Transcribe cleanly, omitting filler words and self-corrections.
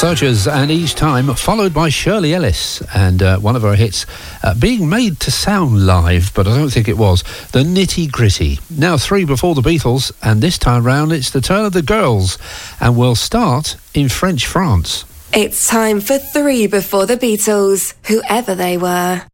Searchers, and each time followed by Shirley Ellis and one of her hits being made to sound live, but I don't think it was, The Nitty Gritty. Now 3 before the Beatles, and this time round it's the turn of the girls, and we'll start in French France. It's time for 3 before the Beatles, whoever they were.